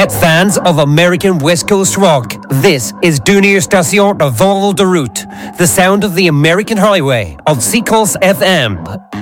Het fans of American West Coast rock, this is Dunia Station de Vol de Route, the sound of the American highway on Seacoast FM.